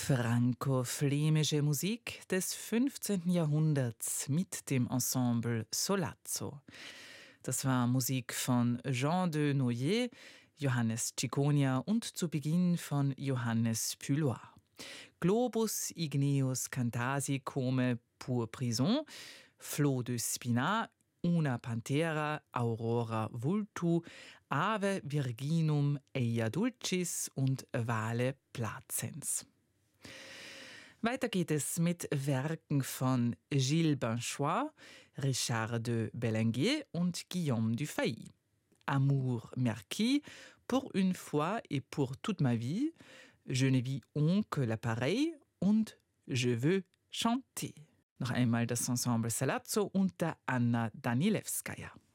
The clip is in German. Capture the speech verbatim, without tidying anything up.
Franco-flämische Musik des fünfzehnten Jahrhunderts mit dem Ensemble Solazzo. Das war Musik von Jean de Noyer, Johannes Ciconia und zu Beginn von Johannes Pulois. Globus igneus cantasi come pur prison, Flot de Spina, una pantera aurora vultu, ave virginum eia dulcis und vale placens. Weiter geht es mit Werken von Gilles Binchois, Richard de Belenguer und Guillaume Dufay. Amour Merquis, Pour une fois et pour toute ma vie, Je ne vis on que l'appareil und Je veux chanter. Noch einmal das Ensemble Solazzo unter Anna Danilewskaja.